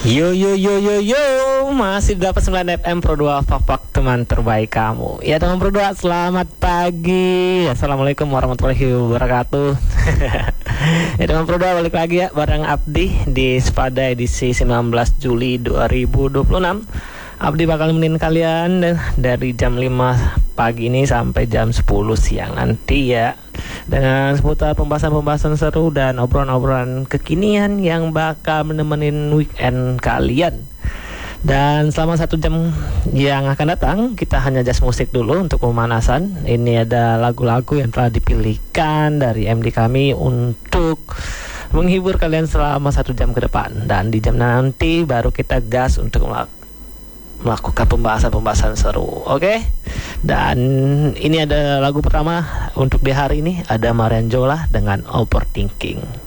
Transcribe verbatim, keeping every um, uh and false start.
Yo yo yo yo yo, masih delapan puluh sembilan F M Pro dua Fak-Fak, teman terbaik kamu. Ya teman Pro dua, selamat pagi. Assalamualaikum warahmatullahi wabarakatuh. Ya teman Pro dua, balik lagi ya bareng Abdi di Spada edisi sembilan belas Juli dua ribu dua puluh enam. Abdi bakal nemenin kalian dari jam lima pagi ini sampai jam sepuluh siang nanti ya, dengan seputar pembahasan-pembahasan seru dan obrolan-obrolan kekinian yang bakal menemenin weekend kalian. Dan selama satu jam yang akan datang, kita hanya just musik dulu untuk pemanasan. Ini ada lagu-lagu yang telah dipilihkan dari M D kami untuk menghibur kalian selama satu jam ke depan. Dan di jam nanti baru kita gas untuk melakukan melakukan pembahasan-pembahasan seru. Oke, okay? Dan ini ada lagu pertama untuk di hari ini, ada Marian Jola dengan Overthinking.